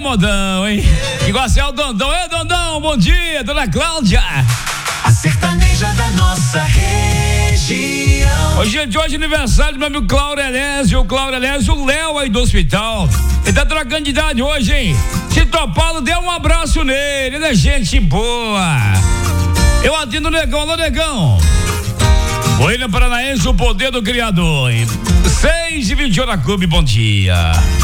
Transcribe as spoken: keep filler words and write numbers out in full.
modão, hein? Igual é o Dondão. Ei, Dondão, bom dia, dona Cláudia. A sertaneja da nossa região. Ô, gente, hoje é aniversário do meu amigo Cláudio Elésio, o Cláudio Elésio, o Léo aí do hospital. Ele tá trocando de idade hoje, hein? Se topado, dê um abraço nele, ele é gente boa. Eu atendo o Negão, alô, Negão. William Paranaense, o poder do criador, hein? seis e vinte e um na Clube, bom dia.